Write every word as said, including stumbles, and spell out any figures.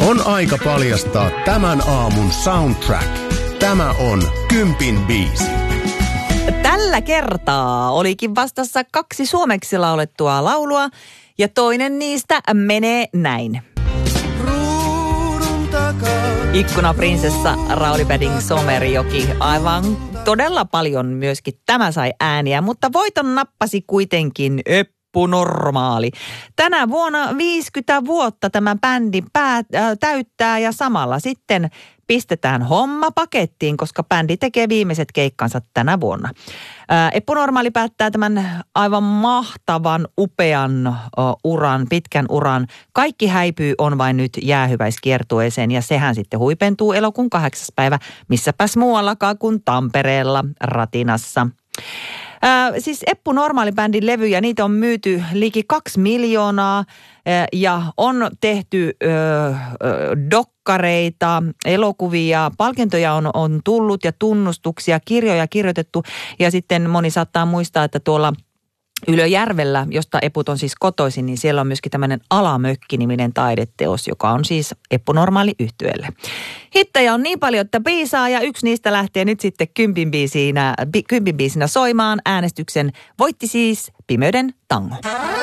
On aika paljastaa tämän aamun soundtrack. Tämä on Kympin biisi. Tällä kertaa olikin vastassa kaksi suomeksi laulettua laulua ja toinen niistä menee näin. Ikkunaprinsessa Rauli Padding Sommerjoki. Aivan todella paljon myöskin tämä sai ääniä, mutta voiton nappasi kuitenkin Eppu Normaali. Tänä vuonna viisikymmentä vuotta tämä bändi pää, äh, täyttää ja samalla sitten pistetään homma pakettiin, koska bändi tekee viimeiset keikkansa tänä vuonna. Ää, Eppu Normaali päättää tämän aivan mahtavan, upean uh, uran, pitkän uran. Kaikki häipyy on vain nyt jäähyväiskiertueeseen ja sehän sitten huipentuu elokuun kahdeksas päivä, missäpäs muuallakaan kuin Tampereella Ratinassa. Äh, siis Eppu Normaali-bändin levyjä, niitä on myyty liki kaksi miljoonaa äh, ja on tehty äh, äh, dokkareita, elokuvia, palkintoja on, on tullut ja tunnustuksia, kirjoja kirjoitettu ja sitten moni saattaa muistaa, että tuolla Ylöjärvellä, josta Eput on siis kotoisin, niin siellä on myöskin tämmöinen Alamökki-niminen taideteos, joka on siis Eppu Normaali -yhtyeelle. Hittejä on niin paljon, että biisaa ja yksi niistä lähtee nyt sitten kympin biisinä, kympin biisinä soimaan. Äänestyksen voitti siis Pimeyden tango.